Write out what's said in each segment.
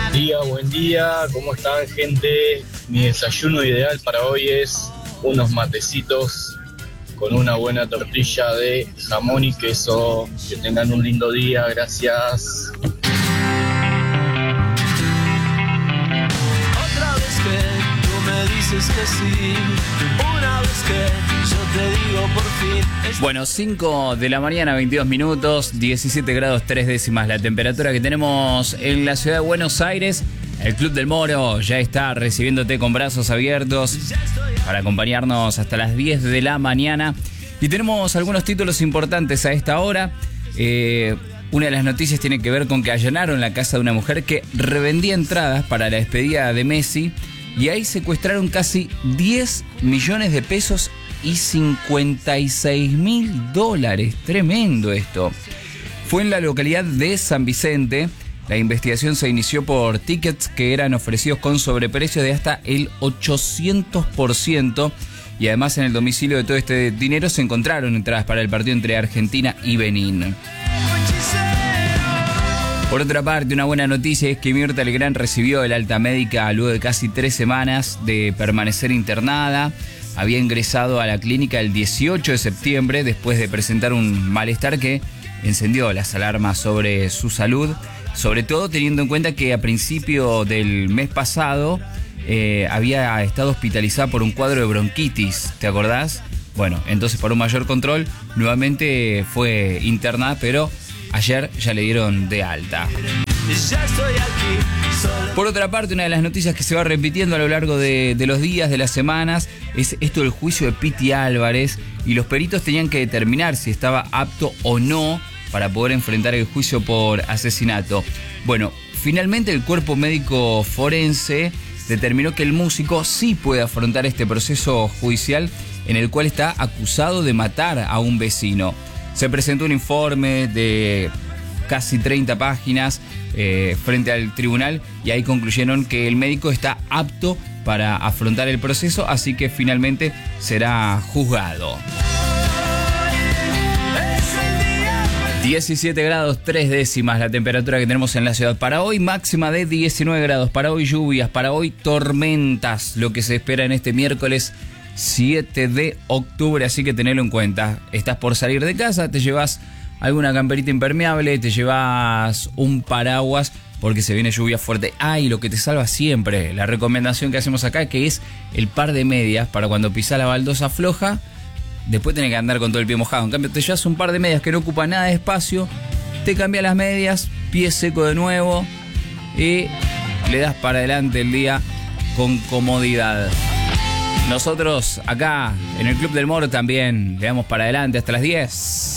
Buen día, ¿cómo están, gente? Mi desayuno ideal para hoy es unos matecitos con una buena tortilla de jamón y queso. Que tengan un lindo día, gracias. Otra vez que tú me dices que sí, una vez que yo te digo por fin. Bueno, 5 de la mañana, 22 minutos, 17 grados 3 décimas la temperatura que tenemos en la ciudad de Buenos Aires. El Club del Moro ya está recibiéndote con brazos abiertos para acompañarnos hasta las 10 de la mañana. Y tenemos algunos títulos importantes a esta hora. Una de las noticias tiene que ver con que allanaron la casa de una mujer que revendía entradas para la despedida de Messi. Y ahí secuestraron casi 10 millones de pesos y $56.000. Tremendo esto. Fue en la localidad de San Vicente. La investigación se inició por tickets que eran ofrecidos con sobreprecio de hasta el 800%. Y además en el domicilio de todo este dinero se encontraron entradas para el partido entre Argentina y Benín. Por otra parte, una buena noticia es que Mirta Legrand recibió el alta médica luego de casi 3 semanas de permanecer internada. Había ingresado a la clínica el 18 de septiembre después de presentar un malestar que encendió las alarmas sobre su salud, sobre todo teniendo en cuenta que a principio del mes pasado había estado hospitalizada por un cuadro de bronquitis, ¿te acordás? Bueno, entonces por un mayor control nuevamente fue internada, pero ayer ya le dieron de alta. Por otra parte, una de las noticias que se va repitiendo a lo largo de los días, de las semanas, es esto del juicio de Piti Álvarez, y los peritos tenían que determinar si estaba apto o no para poder enfrentar el juicio por asesinato. Bueno, finalmente el cuerpo médico forense determinó que el músico sí puede afrontar este proceso judicial en el cual está acusado de matar a un vecino. Se presentó un informe de casi 30 páginas frente al tribunal y ahí concluyeron que el médico está apto para afrontar el proceso, así que finalmente será juzgado. 17 grados 3 décimas la temperatura que tenemos en la ciudad para hoy, máxima de 19 grados, para hoy lluvias, para hoy tormentas, lo que se espera en este miércoles 7 de octubre, así que tenelo en cuenta. Estás por salir de casa, te llevas alguna camperita impermeable, te llevas un paraguas porque se viene lluvia fuerte. Y lo que te salva siempre, la recomendación que hacemos acá, que es el par de medias para cuando pisás la baldosa floja, después tenés que andar con todo el pie mojado. En cambio, te llevas un par de medias que no ocupan nada de espacio, te cambias las medias, pie seco de nuevo y le das para adelante el día con comodidad. Nosotros acá en el Club del Moro también le damos para adelante hasta las 10.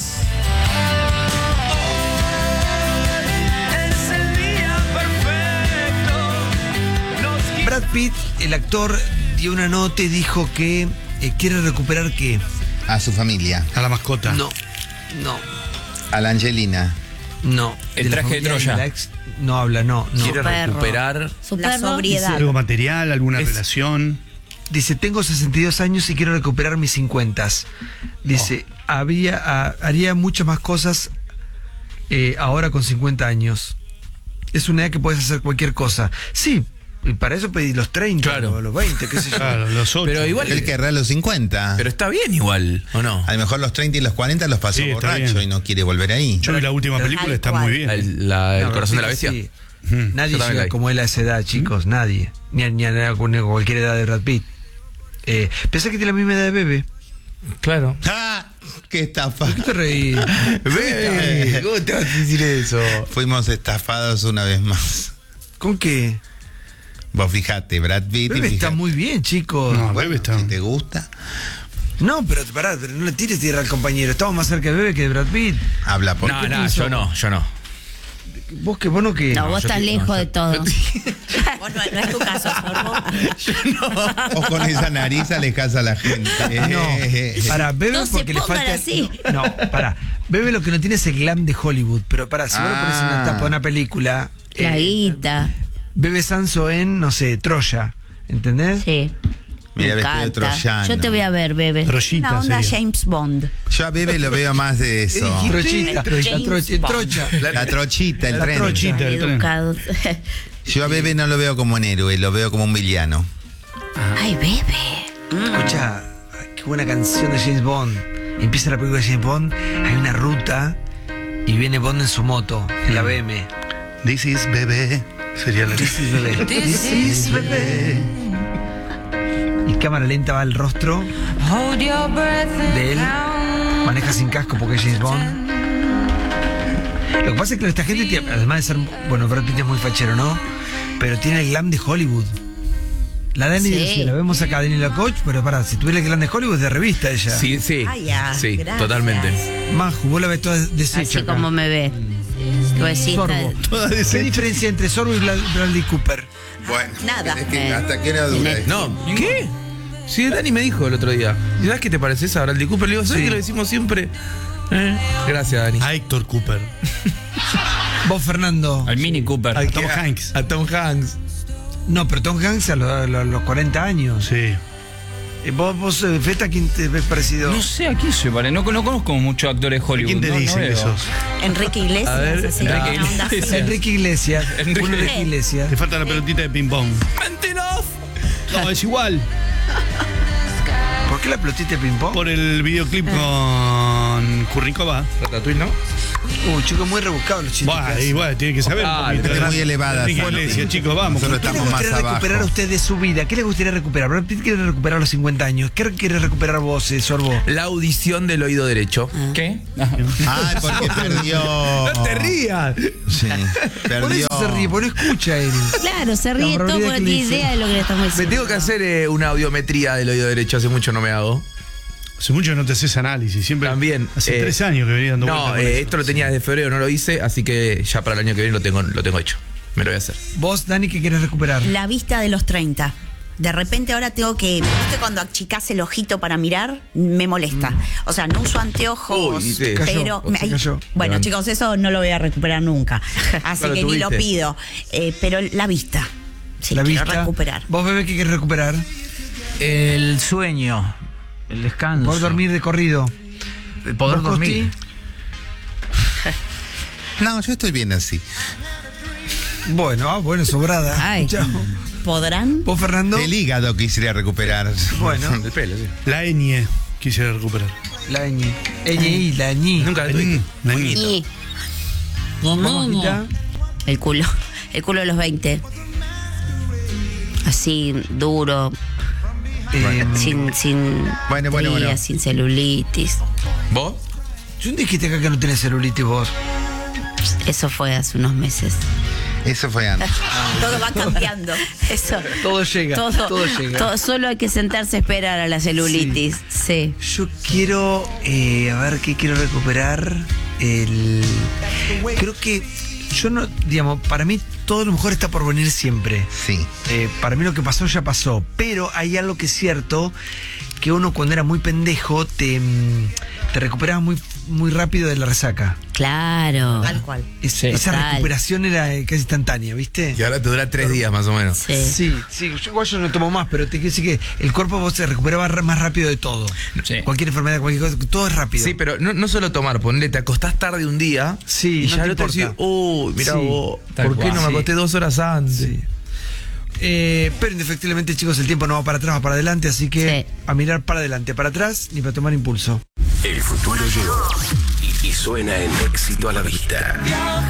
Brad Pitt, el actor, dio una nota y dijo que quiere recuperar ¿qué? A su familia. A la mascota. No. A la Angelina. No. El traje de Troya. No habla, no. Quiere recuperar la sobriedad. Algo material, alguna relación. Dice, tengo 62 años y quiero recuperar mis 50. Dice, haría muchas más cosas ahora con 50 años. Es una edad que puedes hacer cualquier cosa. Sí, y para eso pedí los 30, claro, o los 20, qué sé yo. Claro, los 8. Pero igual Él querrá los 50. Pero está bien igual, ¿o no? A lo mejor los 30 y los 40 los pasó Sí, está borracho bien. y no quiere volver ahí. Yo vi la última película, está muy bien. El No, corazón de la bestia. sí. Mm. Nadie Yo también la llega vi. como él a esa edad, chicos, nadie. Ni a cualquier edad de Brad Pitt. Pensé que tiene la misma edad de Bebe. Claro. ¡Ah! ¡Qué estafa! ¿Por qué te reí? Ve, ¿cómo te vas a decir eso? Fuimos estafados una vez más. ¿Con qué? Vos fijate, Brad Pitt. Bebe está muy bien, chicos. No, Bueno, Bebe está. si te gusta, No, pero pará, pero no le tires tierra al compañero. Estamos más cerca de Bebe que de Brad Pitt. habla por No, yo no. ¿Vos qué? ¿Vos no qué? No, vos estás lejos de todo. yo- Vos no es tu caso, Sorbo. O con esa nariz alejas a la gente. No, para Bebe No se porque le pongan falta. así. No, para. Bebe lo que no tiene es el glam de Hollywood. Pero para, si vos le pones una tapa de una película. La guita. Bebe Sanso en, no sé, Troya. ¿Entendés? Sí. Mira, Me vestido de encanta. troyano. Yo te voy a ver, Bebe. Troyita Una onda sería. James Bond. Yo a Bebe lo veo más de eso. Trochita. James La trocha. La trochita, el La tren. trochita. El tren. Educados. Yo a Bebe no lo veo como un héroe, lo veo como un villano. Ay, bebé. Escucha, qué buena canción de James Bond. Empieza la película de James Bond, hay una ruta y viene Bond en su moto, en la BM. This is Bebe. Sería la This is bebé. This is bebé. Y cámara lenta va el rostro de él. Maneja sin casco porque es James Bond. Lo que pasa es que esta gente, además de ser, bueno, Brad Pitt es muy fachero, ¿no? Pero tiene el glam de Hollywood. La Dani decía, la vemos acá, Dani la coach, pero pará, si tuviera el glam de Hollywood es de revista ella. Sí, Ay, ya, sí, gracias. totalmente. Maju, vos la ves toda deshecha Así acá. como me ve. Tu besita. Sorbo. ¿Qué diferencia entre Sorbo y Bradley Cooper? Bueno, Nada. hasta que no duda. No, ¿qué? Sí, Dani me dijo el otro día. ¿Y sabes qué te pareces a Bradley Cooper? Le digo, ¿sabes que lo decimos siempre? Gracias, Dani. A Héctor Cooper. Vos, Fernando. Al Mini Cooper. A Tom Hanks. A Tom Hanks. No, pero Tom Hanks a los 40 años. Sí. Vos Feta, ¿quién te ves parecido? No sé a quién se parece. No conozco muchos actores de Hollywood. ¿Quién te no, dice no que veo. sos? Enrique Iglesias. A ver, así, Enrique una onda Iglesias. así. Enrique Iglesias. Enrique. Un Enrique Iglesias. Te falta la pelotita de ping-pong. ¡Mentiroso! No, es igual. ¿Por qué la pelotita de ping-pong? Por el videoclip con Currincova. Ratatouille, ¿no? Chicos, muy rebuscados los chistes. Buah, igual, tiene que saber. Ah, un poquito. es muy elevada, Enrique Santi. Iglesias, chicos, vamos. Nosotros ¿Qué le estamos más gustaría recuperar a abajo. usted de su vida? ¿Qué le gustaría recuperar? Brad Pitt quiere recuperar a los 50 años. ¿Qué quiere recuperar vos, Sorbo? La audición del oído derecho. ¿Qué? Ay, porque perdió. ¡No te rías! Sí, Por perdió. eso se ríe, porque no escucha él. Claro, se ríe La todo probabilidad porque que no le tiene hice. idea de lo que le estamos Me diciendo. tengo que hacer una audiometría del oído derecho. Hace mucho no me hago. Hace mucho no te haces análisis. Siempre. También. Hace 3 años que venía dando vueltas No, con eso. esto lo tenía desde febrero, no lo hice, así que ya para el año que viene lo tengo hecho. Me lo voy a hacer. Vos, Dani, ¿qué querés recuperar? La vista de los 30. De repente ahora tengo que... ¿Viste cuando achicás el ojito para mirar? Me molesta. O sea, no uso anteojos, Uy, sí. pero... Se cayó. Bueno, Perdón. chicos, eso no lo voy a recuperar nunca. Así Claro, que ni lo tuviste. pido. Pero la vista. Sí, La quiero vista. recuperar. Vos, bebé, ¿qué querés recuperar? El sueño, el descanso. Poder dormir de corrido. Poder ¿Vos, dormir. No, yo estoy bien así. Bueno, sobrada. Ay. Chao. ¿Podrán? ¿Vos, Fernando? El hígado quisiera recuperar. Bueno, El pelo, sí. La ñ quisiera recuperar. la ñ. ñ, la ñ. Nunca la tuve. La ñ. Y Vos, Magita. El culo de los 20. Así, duro, sin Bueno. estrías, sin celulitis. ¿Vos? Yo dijiste acá que no tenés celulitis vos. Eso fue hace unos meses. Eso fue antes. todo va cambiando. Eso. Todo llega. Todo llega. Solo hay que sentarse a esperar a la celulitis. Sí. Yo quiero, a ver, ¿qué quiero recuperar? Creo que yo no, digamos, para mí todo lo mejor está por venir siempre. Sí. Para mí lo que pasó ya pasó, pero hay algo que es cierto, que uno cuando era muy pendejo te recuperaba muy rápido de la resaca. Claro. Tal cual. Esa Total. recuperación era casi instantánea, ¿viste? Y ahora te dura 3 días más o menos. Sí. Sí, igual yo no tomo más, pero te quiero decir que el cuerpo vos se recuperaba más rápido de todo. Sí. Cualquier enfermedad, cualquier cosa, todo es rápido. Sí, pero no solo tomar, ponle, te acostás tarde un día Sí, y no ya te lo te decís, importa. uy, mira Sí, vos, tal ¿por qué cual. no me Sí. acosté 2 horas antes? Sí. Pero indefectiblemente, chicos, el tiempo no va para atrás, va para adelante, así que Sí. a mirar para adelante, para atrás, ni para tomar impulso. El futuro llegó y suena en Éxito a la Vista.